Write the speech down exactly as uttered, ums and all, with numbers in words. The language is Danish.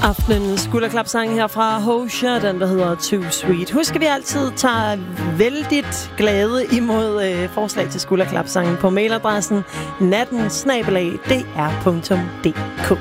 Aftenens skulderklapsang her fra Hosher, den der hedder Too Sweet. Husk, at vi altid tager vældigt glade imod øh, forslag til skulderklapsangen på mailadressen natten snabel-a d r punktum d k.